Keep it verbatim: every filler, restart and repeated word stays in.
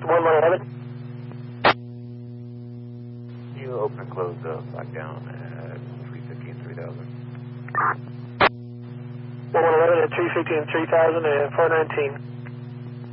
one one eleven. You open and close the back down at three fifteen, three thousand. one one eleven at three fifteen, three thousand and four nineteen.